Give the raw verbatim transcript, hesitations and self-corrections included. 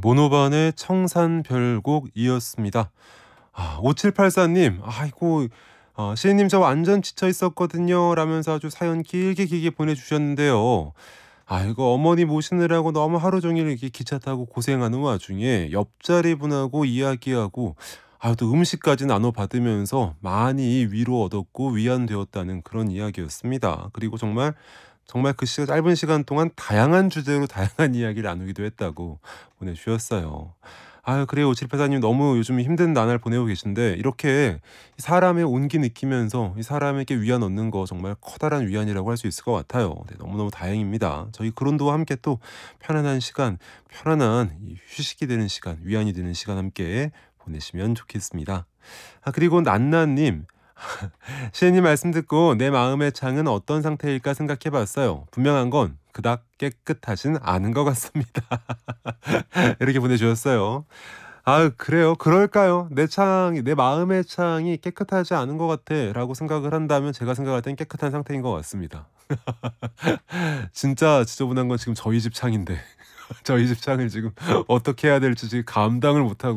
모노반의 청산별곡이었습니다. 아 오칠팔사 님 아이고 어 "시인님 저 완전 지쳐 있었거든요." 라면서 아주 사연 길게 길게 보내주셨는데요. 아이고 어머니 모시느라고 너무 하루 종일 이렇게 기차 타고 고생하는 와중에 옆자리 분하고 이야기하고 아 또 음식까지 나눠 받으면서 많이 위로 얻었고 위안되었다는 그런 이야기였습니다. 그리고 정말, 정말 그 시간 짧은 시간 동안 다양한 주제로 다양한 이야기를 나누기도 했다고 보내주셨어요. 아유 그래요. 오칠팔사 님 너무 요즘 힘든 나날 보내고 계신데 이렇게 사람의 온기 느끼면서 이 사람에게 위안 얻는 거 정말 커다란 위안이라고 할 수 있을 것 같아요. 네 너무너무 다행입니다. 저희 그론도와 함께 또 편안한 시간, 편안한 이 휴식이 되는 시간, 위안이 되는 시간 함께 보내시면 좋겠습니다. 아 그리고 난나 님 "시인님 말씀 듣고 내 마음의 창은 어떤 상태일까 생각해 봤어요. 분명한 건 그닥 깨끗하진 않은 것 같습니다." 이렇게 보내주셨어요. 아유 그래요. 그럴까요? '내 창이 내 마음의 창이 깨끗하지 않은 것 같아.'라고 생각을 한다면 제가 생각할 땐 깨끗한 상태인 것 같습니다. 진짜 지저분한 건 지금 저희 집 창인데 저희 집 창을 지금 어떻게 해야 될지 지금 감당을 못하고